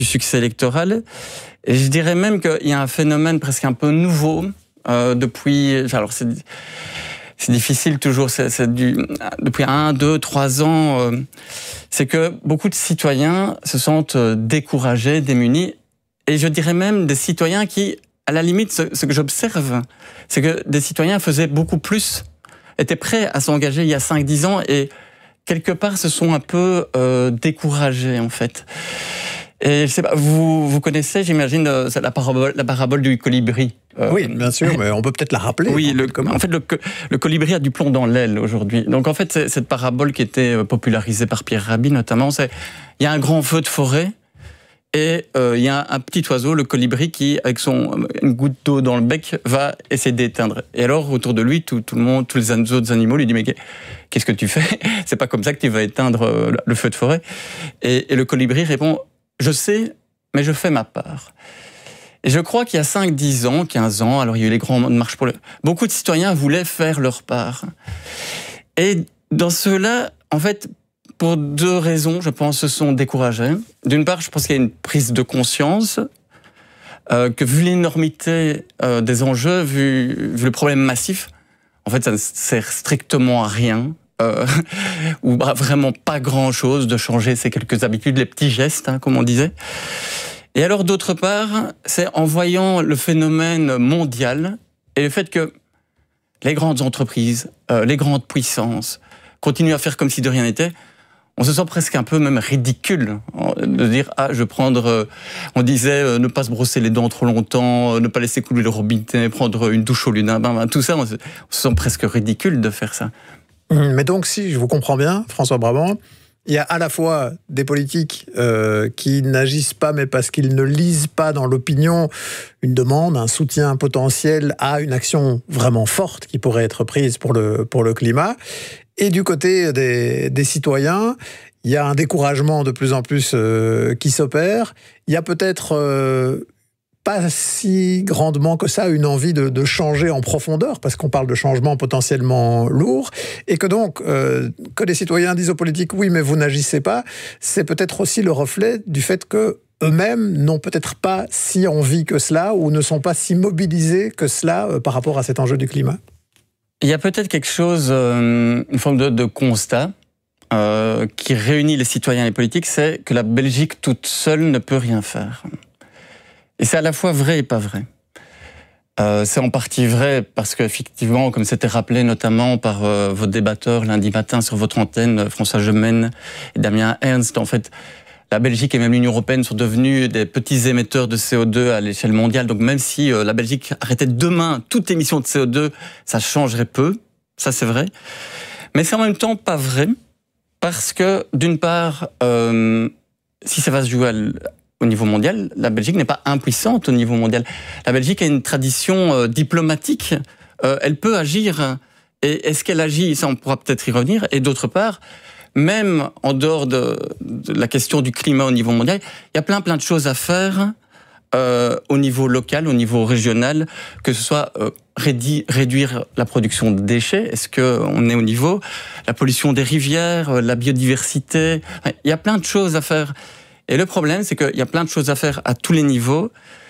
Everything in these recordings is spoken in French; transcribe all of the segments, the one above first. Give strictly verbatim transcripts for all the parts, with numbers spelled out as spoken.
du succès électoral. Et je dirais même qu'il y a un phénomène presque un peu nouveau euh, depuis... Alors c'est, c'est difficile toujours, c'est, c'est du, depuis un, deux, trois ans, euh, c'est que beaucoup de citoyens se sentent découragés, démunis, et je dirais même des citoyens qui, à la limite, ce, ce que j'observe, c'est que des citoyens faisaient beaucoup plus, étaient prêts à s'engager il y a cinq dix ans, et quelque part se sont un peu euh, découragés, en fait. Et je sais pas, vous, vous connaissez, j'imagine, la parabole, la parabole du colibri. Euh, oui, bien sûr, mais on peut peut-être la rappeler. Oui, le, en fait, le, le colibri a du plomb dans l'aile aujourd'hui. Donc, en fait, c'est, cette parabole qui était popularisée par Pierre Rabhi, notamment, c'est il y a un grand feu de forêt et euh, il y a un, un petit oiseau, le colibri, qui, avec son une goutte d'eau dans le bec, va essayer d'éteindre. Et alors, autour de lui, tout, tout le monde, tous les autres animaux lui disent mais qu'est-ce que tu fais? C'est pas comme ça que tu vas éteindre le feu de forêt. Et, et le colibri répond je sais, mais je fais ma part. Et je crois qu'il y a cinq, dix ans, quinze ans, alors il y a eu les grandes marches pour le... Beaucoup de citoyens voulaient faire leur part. Et dans ceux-là, en fait, pour deux raisons, je pense, se sont découragés. D'une part, je pense qu'il y a une prise de conscience, euh, que vu l'énormité euh, des enjeux, vu, vu le problème massif, en fait, ça ne sert strictement à rien. Euh, ou vraiment pas grand-chose de changer ces quelques habitudes, les petits gestes, hein, comme on disait. Et alors, d'autre part, c'est en voyant le phénomène mondial et le fait que les grandes entreprises, euh, les grandes puissances continuent à faire comme si de rien n'était, on se sent presque un peu même ridicule de dire « Ah, je vais prendre... Euh, » on disait euh, ne pas se brosser les dents trop longtemps, euh, ne pas laisser couler le robinet, prendre une douche au lieu d'un bain, ben, tout ça, on se, on se sent presque ridicule de faire ça. Mais donc, si je vous comprends bien, François Brabant, il y a à la fois des politiques euh, qui n'agissent pas, mais parce qu'ils ne lisent pas dans l'opinion une demande, un soutien potentiel à une action vraiment forte qui pourrait être prise pour le, pour le climat. Et du côté des, des citoyens, il y a un découragement de plus en plus euh, qui s'opère. Il y a peut-être... Euh, pas si grandement que ça une envie de, de changer en profondeur, parce qu'on parle de changements potentiellement lourds, et que donc, euh, que les citoyens disent aux politiques « oui, mais vous n'agissez pas », c'est peut-être aussi le reflet du fait que eux-mêmes n'ont peut-être pas si envie que cela, ou ne sont pas si mobilisés que cela euh, par rapport à cet enjeu du climat. Il y a peut-être quelque chose, euh, une forme de, de constat, euh, qui réunit les citoyens et les politiques, c'est que la Belgique toute seule ne peut rien faire. Et c'est à la fois vrai et pas vrai. Euh, c'est en partie vrai parce qu'effectivement, comme c'était rappelé notamment par euh, vos débatteurs lundi matin sur votre antenne, François Gemène et Damien Ernst, en fait, la Belgique et même l'Union européenne sont devenus des petits émetteurs de C O deux à l'échelle mondiale. Donc même si euh, la Belgique arrêtait demain toute émission de C O deux, ça changerait peu. Ça, c'est vrai. Mais c'est en même temps pas vrai parce que, d'une part, euh, si ça va se jouer à au niveau mondial, la Belgique n'est pas impuissante au niveau mondial. La Belgique a une tradition euh, diplomatique. Euh, elle peut agir. Et est-ce qu'elle agit? Ça, on pourra peut-être y revenir. Et d'autre part, même en dehors de, de la question du climat au niveau mondial, il y a plein plein de choses à faire euh, au niveau local, au niveau régional, que ce soit euh, rédi, réduire la production de déchets. Est-ce qu'on est au niveau? La pollution des rivières, la biodiversité. Il y a plein de choses à faire. Et le problème, c'est qu'il y a plein de choses à faire à tous les niveaux.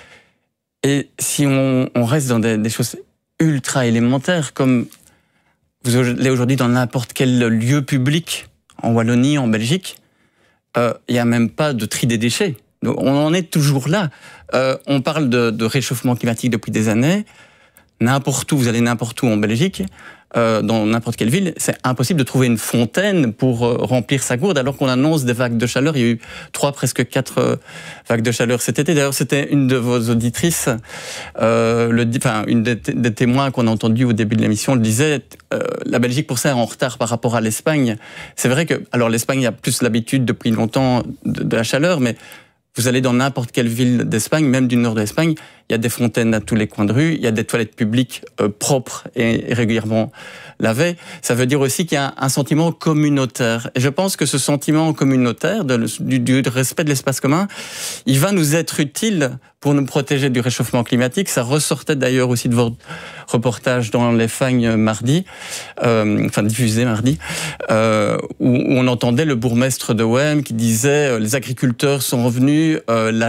Et si on, on reste dans des, des choses ultra élémentaires, comme vous allez aujourd'hui dans n'importe quel lieu public, en Wallonie, en Belgique, euh, il n'y a même pas de tri des déchets. Donc, on en est toujours là. Euh, on parle de, de réchauffement climatique depuis des années. N'importe où, vous allez n'importe où en Belgique, euh, dans n'importe quelle ville, c'est impossible de trouver une fontaine pour euh, remplir sa gourde, alors qu'on annonce des vagues de chaleur. Il y a eu trois, presque quatre euh, vagues de chaleur cet été. D'ailleurs, c'était une de vos auditrices, euh, le, enfin, une des, des témoins qu'on a entendus au début de l'émission, le disait, euh, la Belgique, pour ça, est en retard par rapport à l'Espagne. C'est vrai que, alors l'Espagne a plus l'habitude depuis longtemps de, de la chaleur, mais vous allez dans n'importe quelle ville d'Espagne, même du nord de l'Espagne, il il y a des fontaines à tous les coins de rue, il y a des toilettes publiques euh, propres et, et régulièrement lavées. Ça veut dire aussi qu'il y a un, un sentiment communautaire. Et je pense que ce sentiment communautaire de, du, du respect de l'espace commun, il va nous être utile pour nous protéger du réchauffement climatique. Ça ressortait d'ailleurs aussi de votre reportage dans les Fagnes mardi, euh, enfin diffusé mardi, euh, où, où on entendait le bourgmestre de Wem qui disait euh, les agriculteurs sont revenus, euh, la